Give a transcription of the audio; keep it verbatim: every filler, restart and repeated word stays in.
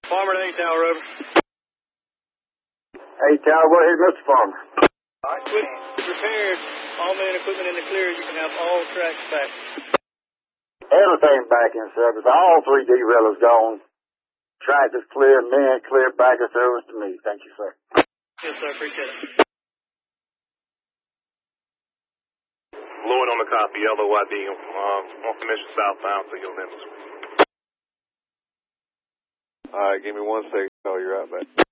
Farmer to eight Tower, over. eight Tower, go ahead, Mister Farmer. Equipment repaired. All men equipment in the clear. You can have all tracks back. Everything back in service. All three derailleurs gone. Track is clear, men clear, back in service to me. Thank you, sir. Yes, sir. Appreciate it. Lloyd on the copy, L O Y D, um, on commission southbound to your limits. All right, give me one second. Oh, you're out back.